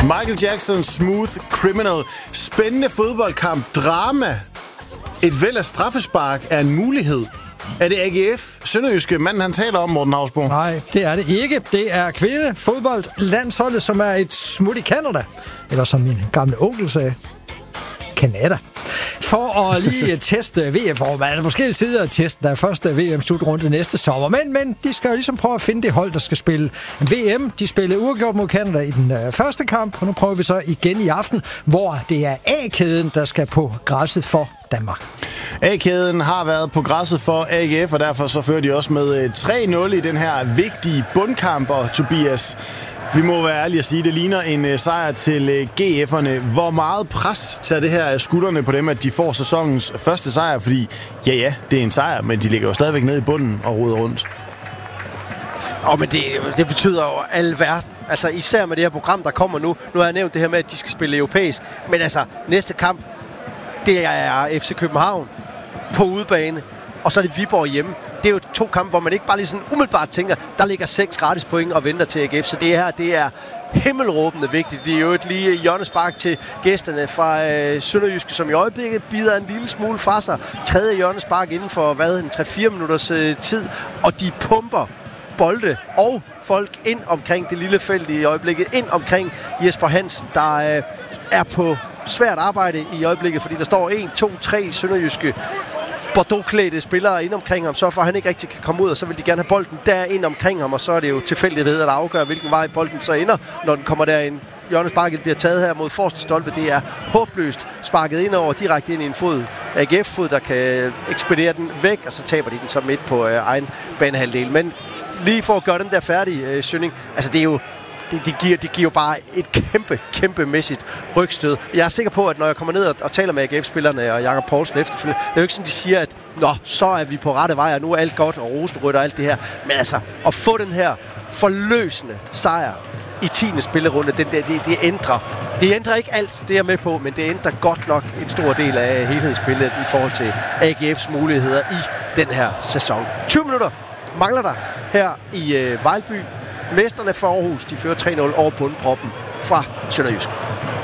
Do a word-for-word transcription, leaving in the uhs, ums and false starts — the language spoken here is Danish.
Michael Jackson, Smooth Criminal. Spændende fodboldkamp. Drama. Et væld af straffespark er en mulighed. Er det A G F, sønderjyske manden, han taler om, Morten Hausbo? Nej, det er det ikke. Det er kvindefodboldlandsholdet, som er et smut i Canada. Eller som min gamle onkel sagde, Canada. For at lige teste V M, for man er forskellige sider at teste, der er første V M-slutrunde næste sommer. Men, men de skal jo ligesom prøve at finde det hold, der skal spille V M. De spillede uafgjort mod Canada i den øh, første kamp, og nu prøver vi så igen i aften, hvor det er A-kæden, der skal på græsset for Danmark. A-kæden har været på græsset for A G F, og derfor så fører de også med tre nul i den her vigtige bundkamp. Og Tobias, vi må være ærlige at sige, det ligner en uh, sejr til uh, G F'erne. Hvor meget pres tager det her af skuldrene på dem, at de får sæsonens første sejr? Fordi, ja ja, det er en sejr, men de ligger jo stadigvæk nede i bunden og roder rundt. Åh, oh, men det, det betyder jo alverden. Altså især med det her program, der kommer nu. Nu har jeg nævnt det her med, at de skal spille europæisk. Men altså, næste kamp, det er F C København på udebane. Og så er det Viborg hjemme. Det er jo to kampe, hvor man ikke bare lige sådan umiddelbart tænker, der ligger seks gratis point og venter til A G F. Så det her, det er himmelråbende vigtigt. Det er jo et lige hjørnespark til gæsterne fra øh, Sønderjyske, som i øjeblikket bider en lille smule fra sig. Tredje hjørnespark inden for, hvad, en tre fire minutters øh, tid. Og de pumper bolde og folk ind omkring det lille felt i øjeblikket. Ind omkring Jesper Hansen, der øh, er på svært arbejde i øjeblikket, fordi der står en, to, tre sønderjyske Bordeaux-klædte spillere ind omkring ham, så for han ikke rigtig kan komme ud, og så vil de gerne have bolden der ind omkring ham, og så er det jo tilfældighed at afgøre, hvilken vej bolden så ender, når den kommer derind. Hjørnesparket bliver taget her mod forreste stolpe. Det er håbløst sparket ind over direkte ind i en fod. A G F-fod, der kan ekspedere den væk, og så taber de den så midt på øh, egen banehalvdel. Men lige for at gøre den der færdig, øh, Schønning, altså det er jo Det, det, giver, det giver jo bare et kæmpe, kæmpemæssigt rygstød. Jeg er sikker på, at når jeg kommer ned og, og taler med A G F-spillerne og Jakob Poulsen efterfølgende, det er jo ikke sådan, de siger, at nå, så er vi på rette vej, og nu er alt godt, og rosenrødt og alt det her. Men altså, at få den her forløsende sejr i tiende spillerunde, det, det, det, det ændrer. Det ændrer ikke alt, det er med på, men det ændrer godt nok en stor del af helhedsspillet i forhold til A G F's muligheder i den her sæson. tyve minutter mangler der her i øh, Vejlby. Mesterne fra Aarhus, de fører tre nul over bundproppen fra Sønderjysk.